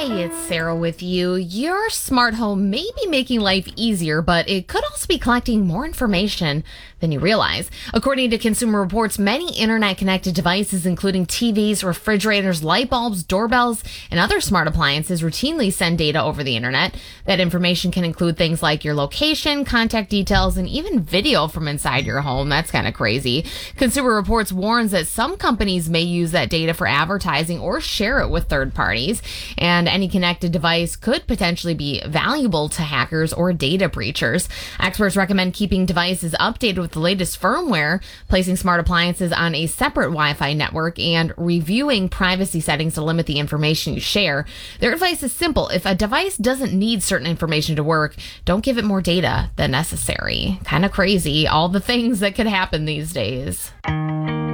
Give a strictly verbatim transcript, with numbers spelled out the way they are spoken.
Hey, it's Sarah with you. Your smart home may be making life easier, but it could also be collecting more information than you realize. According to Consumer Reports, many internet-connected devices, including T Vs, refrigerators, light bulbs, doorbells, and other smart appliances, routinely send data over the internet. That information can include things like your location, contact details, and even video from inside your home. That's kind of crazy. Consumer Reports warns that some companies may use that data for advertising or share it with third parties. And any connected device could potentially be valuable to hackers or data breachers. Experts recommend keeping devices updated with the latest firmware, placing smart appliances on a separate Wi-Fi network, and reviewing privacy settings to limit the information you share. Their advice is simple. If a device doesn't need certain information to work, don't give it more data than necessary. Kind of crazy, all the things that could happen these days.